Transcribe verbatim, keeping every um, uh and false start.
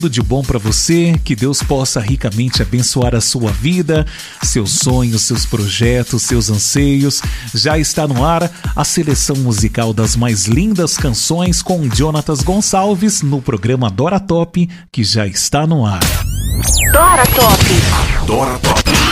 Tudo de bom para você, que Deus possa ricamente abençoar a sua vida, seus sonhos, seus projetos, seus anseios. Já está no ar a seleção musical das mais lindas canções com Jonatas Gonçalves no programa Dora Top, que já está no ar. Dora Top. Dora Top.